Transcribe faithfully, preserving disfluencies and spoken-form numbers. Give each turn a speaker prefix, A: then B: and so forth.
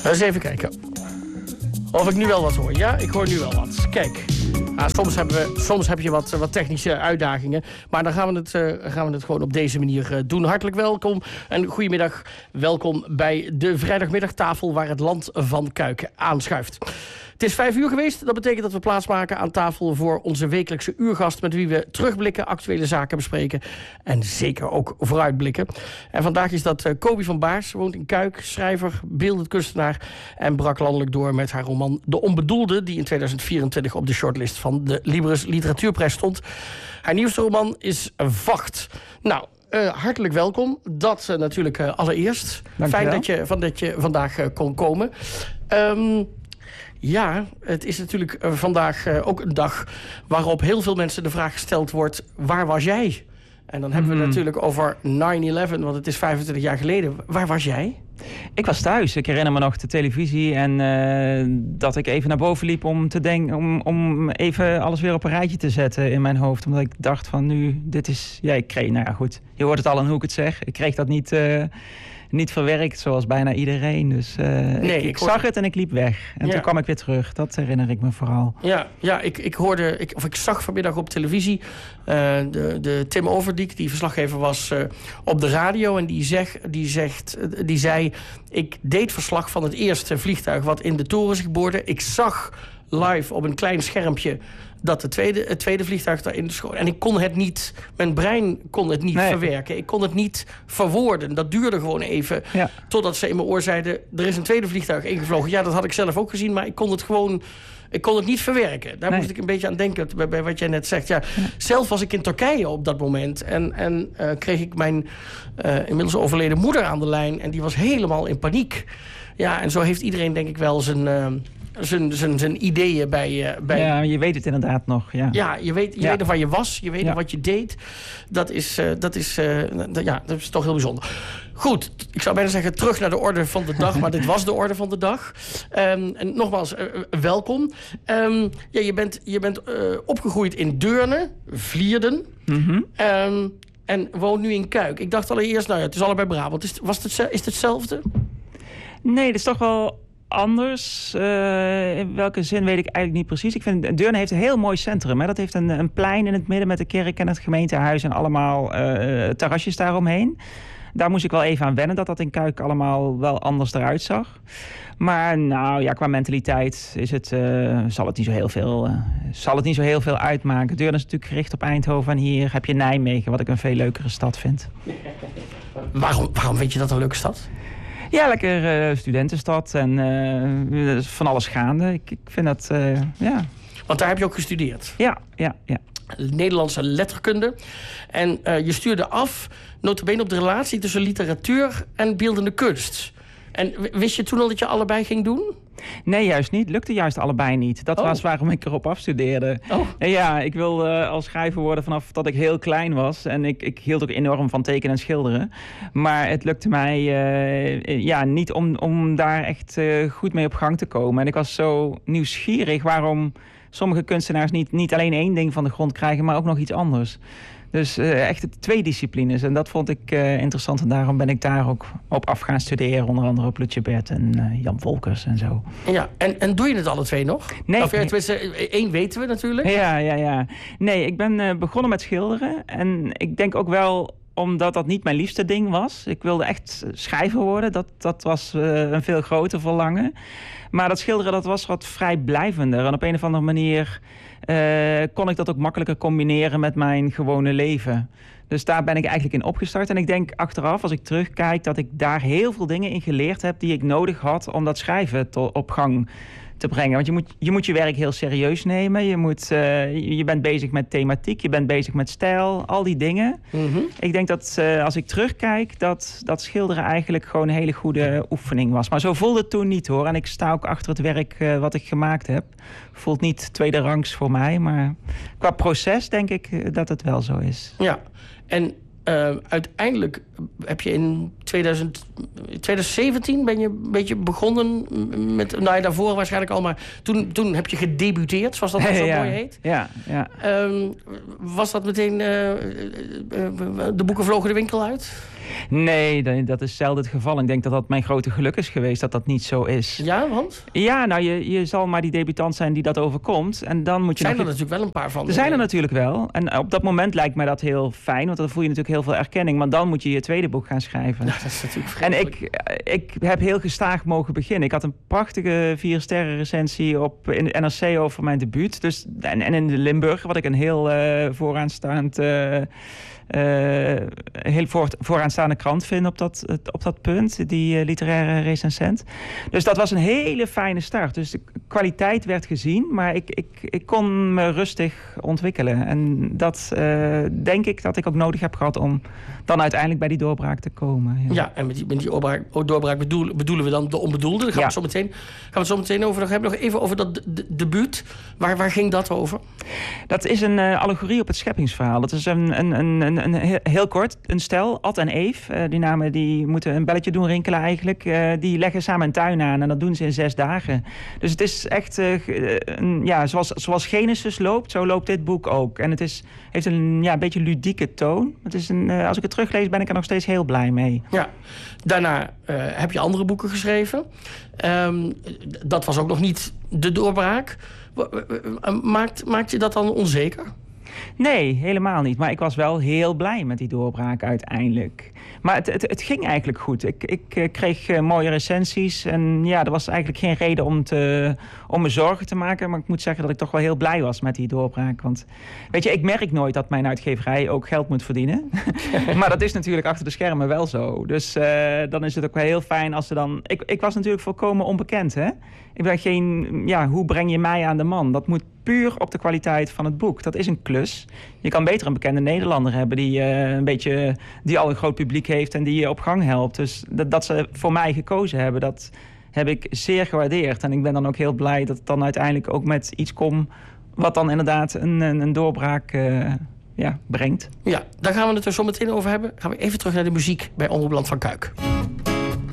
A: Eens even kijken. Of ik nu wel wat hoor. Ja, ik hoor nu wel wat. Kijk. Ah, soms, hebben we, soms heb je wat, wat technische uitdagingen. Maar dan gaan we het, uh, gaan we het gewoon op deze manier uh, doen. Hartelijk welkom en goedemiddag. Welkom bij de vrijdagmiddagtafel waar het land van Kuik aanschuift. Het is vijf uur geweest. Dat betekent dat we plaatsmaken aan tafel voor onze wekelijkse uurgast, met wie we terugblikken, actuele zaken bespreken en zeker ook vooruitblikken. En vandaag is dat uh, Kobi van Baars, woont in Kuik, schrijver, beeldend kunstenaar en brak landelijk door met haar roman De Onbedoelde, die in tweeduizend vierentwintig op de shortlist van de Libris Literatuurprijs stond. Haar nieuwste roman is Vacht. Nou, Uh, hartelijk welkom. Dat uh, natuurlijk uh, allereerst.
B: Dank
A: Fijn
B: je
A: dat je, van, dat je vandaag uh, kon komen. Um, ja, het is natuurlijk uh, vandaag uh, ook een dag waarop heel veel mensen de vraag gesteld wordt: waar was jij? En dan hebben we het natuurlijk over nine eleven, want het is vijfentwintig jaar geleden. Waar was jij?
B: Ik was thuis. Ik herinner me nog de televisie en uh, dat ik even naar boven liep om te denken, om, om even alles weer op een rijtje te zetten in mijn hoofd. Omdat ik dacht van nu, dit is, ja, ik kreeg, nou ja, goed. Je hoort het al aan hoe ik het zeg. Ik kreeg dat niet, uh, niet verwerkt zoals bijna iedereen. Dus uh, nee, ik, ik, ik zag het en ik liep weg. En ja. Toen kwam ik weer terug. Dat herinner ik me vooral.
A: Ja, ja ik, ik hoorde, ik, of ik zag vanmiddag op televisie uh, de, de Tim Overdiek, die verslaggever was uh, op de radio. En die, zeg, die, zegt, die zei: ik deed verslag van het eerste vliegtuig wat in de toren zich boorde. Ik zag live op een klein schermpje dat de tweede, het tweede vliegtuig daarin schoot. En ik kon het niet, mijn brein kon het niet nee. verwerken. Ik kon het niet verwoorden. Dat duurde gewoon even. Ja. Totdat ze in mijn oor zeiden: er is een tweede vliegtuig ingevlogen. Ja, dat had ik zelf ook gezien, maar ik kon het gewoon, ik kon het niet verwerken. Daar nee. moest ik een beetje aan denken bij, bij wat jij net zegt. Ja, ja. Zelf was ik in Turkije op dat moment. En, en uh, kreeg ik mijn uh, inmiddels overleden moeder aan de lijn. En die was helemaal in paniek. Ja, en zo heeft iedereen denk ik wel zijn Uh, Zijn, zijn, zijn ideeën bij, uh, bij...
B: Ja, je weet het inderdaad nog. Ja,
A: ja je weet, je ja. weet nog waar je was. Je weet ja. nog wat je deed. Dat is, uh, dat, is, uh, d- ja, dat is toch heel bijzonder. Goed, ik zou bijna zeggen terug naar de orde van de dag. Maar dit was de orde van de dag. Um, en nogmaals, uh, welkom. Um, ja, je bent, je bent uh, opgegroeid in Deurne, Vlierden. Mm-hmm. Um, en woont nu in Kuik. Ik dacht allereerst, nou ja, het is allebei Brabant. Is, was het, is het hetzelfde?
B: Nee, dat is toch wel anders. Uh, in welke zin weet ik eigenlijk niet precies. Ik vind Deurne heeft een heel mooi centrum. Hè. Dat heeft een, een plein in het midden met de kerk en het gemeentehuis en allemaal uh, terrasjes daaromheen. Daar moest ik wel even aan wennen dat dat in Kuik allemaal wel anders eruit zag. Maar nou ja, qua mentaliteit is het, uh, zal, het niet zo heel veel, uh, zal het niet zo heel veel uitmaken. Deurne is natuurlijk gericht op Eindhoven en hier heb je Nijmegen, wat ik een veel leukere stad vind.
A: Waarom, waarom vind je dat een leuke stad?
B: Ja, lekker uh, studentenstad en uh, van alles gaande. Ik, ik vind dat, uh, ja.
A: Want daar heb je ook gestudeerd?
B: Ja, ja, ja.
A: Nederlandse letterkunde. En uh, je stuurde af, nota bene op de relatie tussen literatuur en beeldende kunst. En wist je toen al dat je allebei ging doen?
B: Nee, juist niet. Lukte juist allebei niet. Dat oh. was waarom ik erop afstudeerde. Oh. En ja, ik wilde uh, al schrijver worden vanaf dat ik heel klein was. En ik, ik hield ook enorm van tekenen en schilderen. Maar het lukte mij uh, ja, niet om, om daar echt uh, goed mee op gang te komen. En ik was zo nieuwsgierig waarom sommige kunstenaars niet, niet alleen één ding van de grond krijgen, maar ook nog iets anders. Dus uh, echt twee disciplines. En dat vond ik uh, interessant. En daarom ben ik daar ook op af gaan studeren. Onder andere op Lutje Bert en uh, Jan Volkers en zo.
A: Ja, en, en doe je het alle twee nog?
B: Nee.
A: Of, tenminste, één weten we natuurlijk.
B: Ja, ja, ja. Nee, ik ben uh, begonnen met schilderen. En ik denk ook wel omdat dat niet mijn liefste ding was. Ik wilde echt schrijver worden. Dat, dat was uh, een veel groter verlangen. Maar dat schilderen, dat was wat vrijblijvender. En op een of andere manier uh, kon ik dat ook makkelijker combineren met mijn gewone leven. Dus daar ben ik eigenlijk in opgestart. En ik denk achteraf, als ik terugkijk, dat ik daar heel veel dingen in geleerd heb die ik nodig had om dat schrijven to- op gang te brengen. Want je moet, je moet je werk heel serieus nemen. Je, moet, uh, je bent bezig met thematiek, je bent bezig met stijl, al die dingen. Mm-hmm. Ik denk dat uh, als ik terugkijk, dat, dat schilderen eigenlijk gewoon een hele goede oefening was. Maar zo voelde het toen niet hoor. En ik sta ook achter het werk uh, wat ik gemaakt heb. Voelt niet tweede rangs voor mij, maar qua proces denk ik dat het wel zo is.
A: Ja, en Uh, uiteindelijk heb je in tweeduizend, twintig zeventien ben je een beetje begonnen met, nou ja, daarvoor waarschijnlijk al, maar toen, toen heb je gedebuteerd, zoals dat hey, zo ja. mooi heet.
B: Ja, ja.
A: Um, was dat meteen, uh, uh, uh, de boeken vlogen de winkel uit?
B: Nee, dat is zelden het geval. Ik denk dat dat mijn grote geluk is geweest, dat dat niet zo is.
A: Ja, want?
B: Ja, nou, je, je zal maar die debutant zijn die dat overkomt. En dan moet je
A: zijn
B: nog...
A: er natuurlijk wel een paar van.
B: Er zijn er natuurlijk wel. En op dat moment lijkt mij dat heel fijn, want dan voel je natuurlijk heel veel erkenning. Maar dan moet je je tweede boek gaan schrijven.
A: Ja, dat is natuurlijk
B: en ik, ik heb heel gestaag mogen beginnen. Ik had een prachtige vier sterren recensie op in de N R C over mijn debuut. Dus, en, en in de Limburg, wat ik een heel uh, vooraanstaand... Uh, Uh, heel voor, vooraanstaande krant vind op dat, op dat punt, die uh, literaire recensent. Dus dat was een hele fijne start. Dus de kwaliteit werd gezien, maar ik, ik, ik kon me rustig ontwikkelen. En dat uh, denk ik dat ik ook nodig heb gehad om dan uiteindelijk bij die doorbraak te komen.
A: Ja, ja en met die, met die doorbraak, doorbraak bedoel, bedoelen we dan de onbedoelde. Daar gaan, ja. we, zo meteen, gaan we het zo meteen over nog hebben. Nog even over dat de, de, debuut. Waar, waar ging dat over?
B: Dat is een uh, allegorie op het scheppingsverhaal. Dat is een, een, een, een, een heel kort, een stel, Ad en Eve. Uh, die namen die moeten een belletje doen rinkelen eigenlijk. Uh, die leggen samen een tuin aan en dat doen ze in zes dagen. Dus het is echt, uh, een, ja, zoals, zoals Genesis loopt, zo loopt dit boek ook. En het is, heeft een, ja, een beetje ludieke toon. Het is een, uh, als ik het teruglees ben ik er nog steeds heel blij mee.
A: Ja, daarna uh, heb je andere boeken geschreven. Um, dat was ook nog niet de doorbraak. Maakt, maakt je dat dan onzeker?
B: Nee, helemaal niet. Maar ik was wel heel blij met die doorbraak uiteindelijk. Maar het, het, het ging eigenlijk goed. Ik, ik kreeg uh, mooie recensies. En ja, er was eigenlijk geen reden om, te, om me zorgen te maken. Maar ik moet zeggen dat ik toch wel heel blij was met die doorbraak. Want weet je, ik merk nooit dat mijn uitgeverij ook geld moet verdienen. Maar dat is natuurlijk achter de schermen wel zo. Dus uh, dan is het ook wel heel fijn als ze dan... Ik, ik was natuurlijk volkomen onbekend, hè. Ik ben geen... Ja, hoe breng je mij aan de man? Dat moet puur op de kwaliteit van het boek. Dat is een klus. Je kan beter een bekende Nederlander hebben die uh, een beetje, die al een groot publiek heeft en die je op gang helpt. Dus dat, dat ze voor mij gekozen hebben, dat heb ik zeer gewaardeerd. En ik ben dan ook heel blij dat het dan uiteindelijk ook met iets komt wat dan inderdaad een, een, een doorbraak uh, ja, brengt.
A: Ja, daar gaan we het er zo meteen over hebben. Gaan we even terug naar de muziek bij Omroep Land van Kuik.